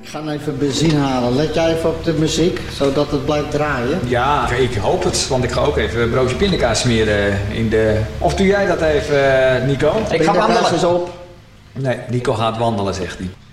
ga even benzine halen. Let jij even op de muziek, zodat het blijft draaien? Ja, ik hoop het, want ik ga ook even een broodje pindakaas smeren in de... Of doe jij dat even, Nico? Ik ga wandelen. Is op. Nee, Nico gaat wandelen, zegt hij.